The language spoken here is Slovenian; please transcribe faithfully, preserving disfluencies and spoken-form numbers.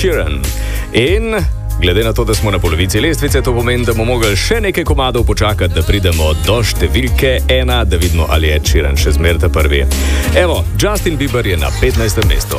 Sheeran. In glede na to, da smo na polovici lestvice, to pomeni, da bomo mogli še nekaj komadov počakati, da pridemo do številke ena, da vidimo, ali je Ed Sheeran še zmeraj ta prvi. Evo, Justin Bieber je na petnajstem mestu.